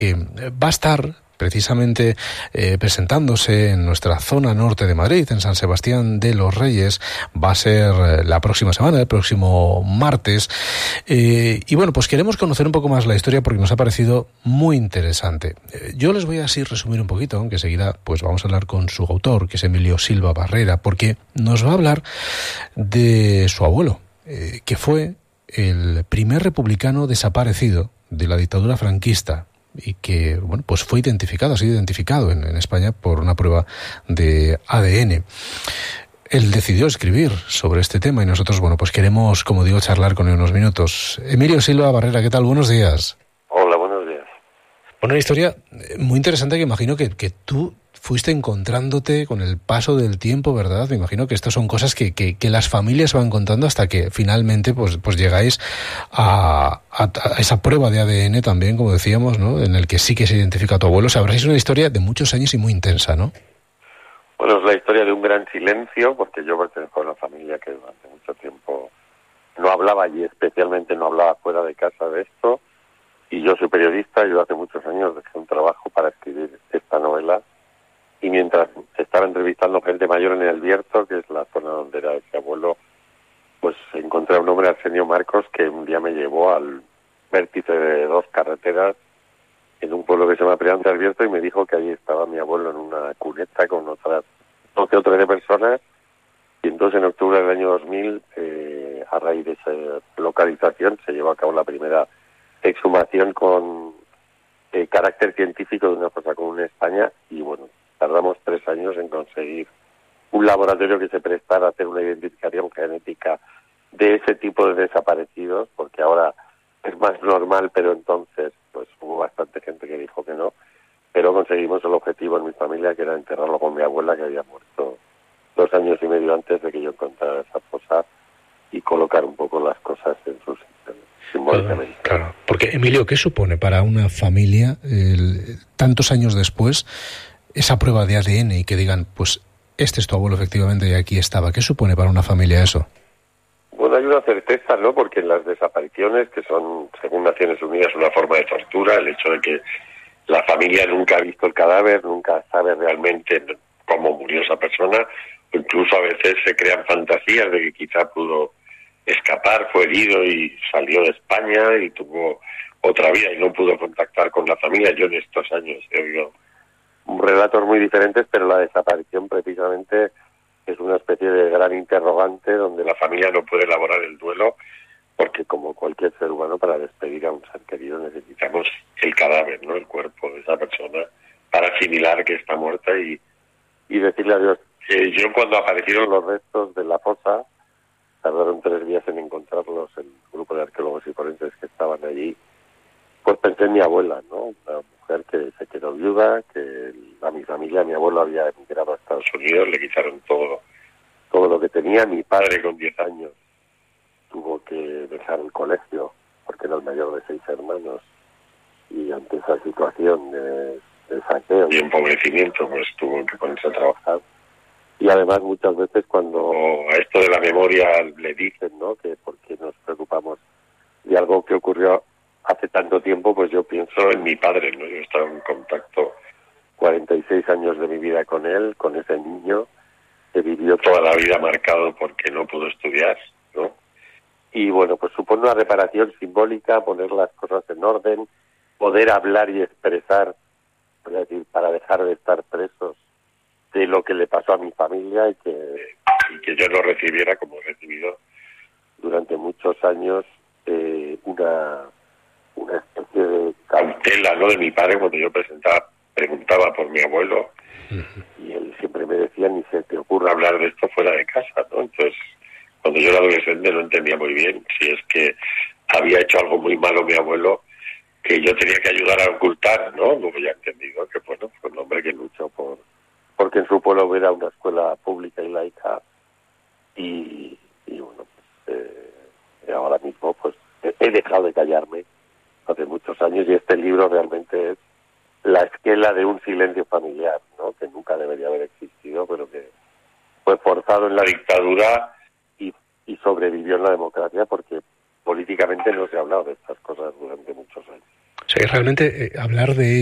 va a estar precisamente presentándose en nuestra zona norte de Madrid, en San Sebastián de los Reyes. Va a ser la próxima semana, el próximo martes. Y bueno, pues queremos conocer un poco más la historia porque nos ha parecido muy interesante. Yo les voy a así resumir un poquito, aunque enseguida pues vamos a hablar con su autor, que es Emilio Silva Barrera, porque nos va a hablar de su abuelo, que fue el primer republicano desaparecido de la dictadura franquista, y que, bueno, pues fue identificado, ha sido identificado en España por una prueba de ADN. Él decidió escribir sobre este tema y nosotros, bueno, pues queremos, como digo, charlar con él unos minutos. Emilio Silva Barrera, ¿qué tal? Buenos días. Hola, buenos días. Una historia muy interesante que imagino que tú fuiste encontrándote con el paso del tiempo, ¿verdad? Me imagino que estas son cosas que las familias van contando hasta que finalmente pues llegáis a esa prueba de ADN también, como decíamos, ¿no? En el que sí que se identifica a tu abuelo. O sea, habréis una historia de muchos años y muy intensa, ¿no? Bueno, es la historia de un gran silencio, porque yo pertenezco a una familia que durante mucho tiempo no hablaba, y especialmente no hablaba fuera de casa de esto. Y yo soy periodista, yo hace muchos años dejé un trabajo para escribir esta novela. Y mientras estaba entrevistando gente mayor en El Bierzo, que es la zona donde era ese abuelo, pues encontré a un hombre, Arsenio Marcos, que un día me llevó al vértice de dos carreteras en un pueblo que se llama Prián de Albierzo, y me dijo que allí estaba mi abuelo en una cuneta con otras 12 o 13 personas. Y entonces en octubre del año 2000, a raíz de esa localización, se llevó a cabo la primera exhumación con carácter científico de una fosa común en España. Y bueno, tardamos 3 años en conseguir un laboratorio que se prestara a hacer una identificación genética de ese tipo de desaparecidos, porque ahora es más normal, pero entonces pues hubo bastante gente que dijo que no. Pero conseguimos el objetivo en mi familia, que era enterrarlo con mi abuela, que había muerto 2 años y medio antes de que yo encontrara esa fosa, y colocar un poco las cosas en su sitio, simbólicamente. Claro, porque Emilio, ¿qué supone para una familia tantos años después esa prueba de ADN y que digan, pues este es tu abuelo efectivamente y aquí estaba? ¿Qué supone para una familia eso? Bueno, hay una certeza, ¿no? Porque en las desapariciones, que son, según Naciones Unidas, una forma de tortura, el hecho de que la familia nunca ha visto el cadáver, nunca sabe realmente cómo murió esa persona, incluso a veces se crean fantasías de que quizá pudo escapar, fue herido y salió de España y tuvo otra vida y no pudo contactar con la familia. Yo en estos años he oído relatos muy diferentes, pero la desaparición precisamente es una especie de gran interrogante donde la familia no puede elaborar el duelo, porque como cualquier ser humano, para despedir a un ser querido necesitamos el cadáver, ¿no? El cuerpo de esa persona para asimilar que está muerta y decirle adiós. Yo cuando aparecieron los restos de la fosa, tardaron 3 días en encontrarlos el grupo de arqueólogos y forenses que estaban allí, pues pensé en mi abuela, ¿no? Una mujer que se quedó viuda, que a mi familia, mi abuelo había emigrado a Estados Unidos, le quitaron todo lo que tenía. Mi padre con 10 años tuvo que dejar el colegio porque era el mayor de 6 hermanos, y ante esa situación de saqueo y empobrecimiento pues tuvo que ponerse a trabajar. Y además muchas veces cuando a esto de la memoria le dicen, ¿no?, que por qué nos preocupamos de algo que ocurrió hace tanto tiempo, pues yo pienso en mi padre, ¿no? Yo he estado en contacto 46 años de mi vida con él, con ese niño que vivió toda la vida marcado porque no pudo estudiar, ¿no? Y bueno, pues supone una reparación simbólica, poner las cosas en orden, poder hablar y expresar, es decir, para dejar de estar presos de lo que le pasó a mi familia y que yo no recibiera, como he recibido durante muchos años, una especie de cautela, ¿no?, de mi padre cuando yo preguntaba por mi abuelo, y él siempre me decía, ni se te ocurra hablar de esto fuera de casa, ¿no? Entonces, cuando yo era adolescente no entendía muy bien si es que había hecho algo muy malo mi abuelo que yo tenía que ayudar a ocultar, ¿no? Luego ya he entendido que, bueno, fue un hombre que luchó porque en su pueblo hubiera una escuela pública y laica, y bueno, pues ahora mismo pues he dejado de callarme hace muchos años, y este libro realmente es la esquela de un silencio familiar, ¿no?, que nunca debería haber existido, pero que fue forzado en la dictadura y sobrevivió en la democracia, porque políticamente no se ha hablado de estas cosas durante muchos años. O sea, realmente hablar de